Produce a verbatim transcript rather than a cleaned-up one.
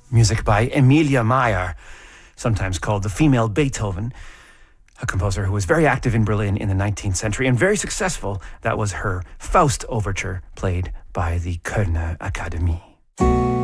Music by Emilia Mayer, sometimes called the female Beethoven, a composer who was very active in Berlin in the nineteenth century and very successful. That was her Faust Overture, played by the Kölner Akademie.